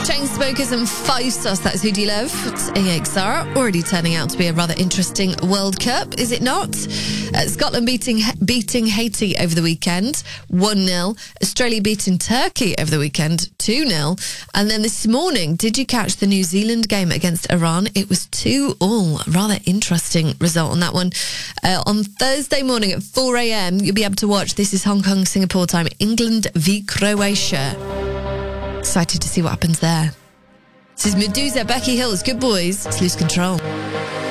Chainsmokers and Five Stars, that's Who Do You Love? It's AXR, already turning out to be a rather interesting World Cup, is it not? Scotland beating Haiti over the weekend, 1-0. Australia beating Turkey over the weekend, 2-0. And then this morning, did you catch the New Zealand game against Iran? It was 2-2. Rather interesting result on that one. On Thursday morning at 4 a.m, you'll be able to watch, this is Hong Kong, Singapore time, England v Croatia. Excited to see what happens there. This is Medusa, Becky Hill. It's Good Boys. It's Lose Control.